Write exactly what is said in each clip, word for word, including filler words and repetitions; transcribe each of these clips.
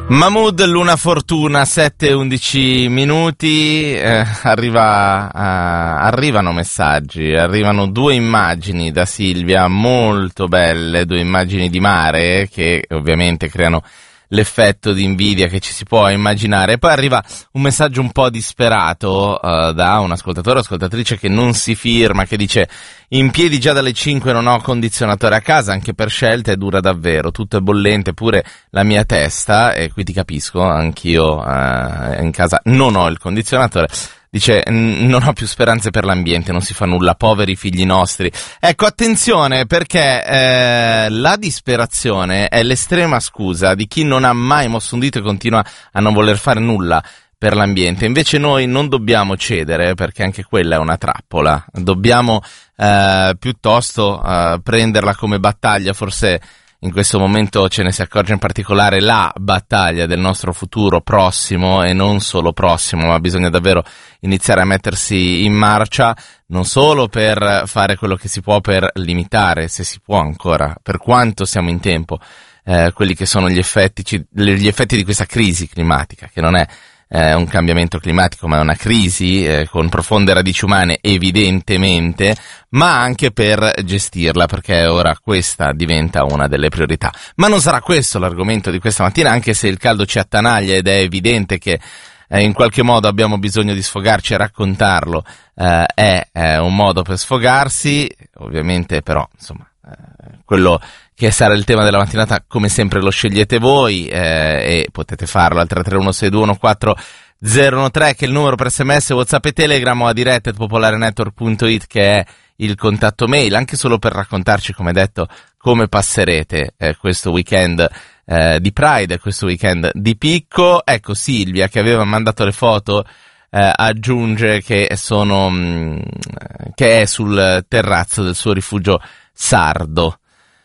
Mahmood, Luna Fortuna, sette e undici minuti, eh, arriva, uh, arrivano messaggi, arrivano due immagini da Silvia molto belle, due immagini di mare che ovviamente creano l'effetto di invidia che ci si può immaginare. E poi arriva un messaggio un po' disperato uh, da un ascoltatore o ascoltatrice che non si firma, che dice: in piedi già dalle cinque, non ho condizionatore a casa, anche per scelta è dura davvero, tutto è bollente, pure la mia testa, e qui ti capisco, anch'io uh, in casa non ho il condizionatore. Dice: non ho più speranze per l'ambiente, non si fa nulla, poveri figli nostri. Ecco, attenzione, perché eh, la disperazione è l'estrema scusa di chi non ha mai mosso un dito e continua a non voler fare nulla per l'ambiente. Invece noi non dobbiamo cedere, perché anche quella è una trappola. Dobbiamo eh, piuttosto eh, prenderla come battaglia. Forse in questo momento ce ne si accorge in particolare la battaglia del nostro futuro prossimo, e non solo prossimo, ma bisogna davvero iniziare a mettersi in marcia, non solo per fare quello che si può per limitare, se si può ancora, per quanto siamo in tempo, eh, quelli che sono gli effetti, gli effetti di questa crisi climatica, che non è eh, un cambiamento climatico, ma è una crisi eh, con profonde radici umane evidentemente, ma anche per gestirla, perché ora questa diventa una delle priorità. Ma non sarà questo l'argomento di questa mattina, anche se il caldo ci attanaglia ed è evidente che eh, in qualche modo abbiamo bisogno di sfogarci, e raccontarlo eh, è, è un modo per sfogarsi. Ovviamente però, insomma, eh, quello che sarà il tema della mattinata, come sempre lo scegliete voi, eh, e potete farlo al tre tre uno sei due uno quattro zero uno tre, che è il numero per sms, WhatsApp e Telegram, o a diretta at popolarenetwork punto it, che è il contatto mail, anche solo per raccontarci, come detto, come passerete eh, questo weekend eh, di Pride, questo weekend di picco. Ecco, Silvia, che aveva mandato le foto, eh, aggiunge che sono mh, che è sul terrazzo del suo rifugio sardo.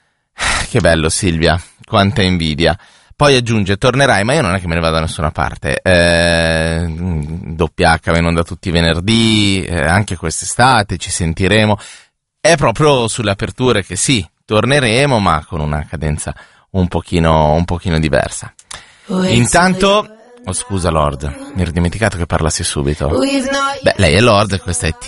Che bello, Silvia, quanta invidia. Poi aggiunge: tornerai, ma io non è che me ne vado da nessuna parte. Eh, doppia acca va in onda tutti i venerdì, eh, anche quest'estate ci sentiremo. È proprio sulle aperture che sì, torneremo, ma con una cadenza un pochino, un pochino diversa. Intanto, oh scusa Lord, mi ero dimenticato che parlassi subito. Beh, lei è Lord e questa è